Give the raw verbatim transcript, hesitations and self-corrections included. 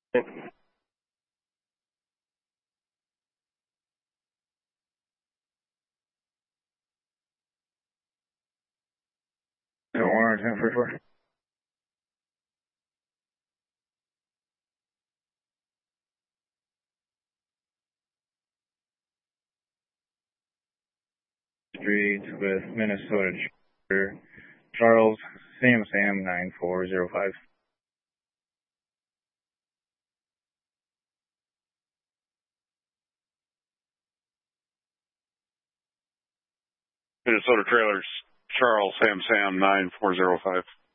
one ten forty-four. Street with Minnesota Charles Sam Sam nine four zero five. Minnesota Trailers, Charles Sam Sam nine four zero five.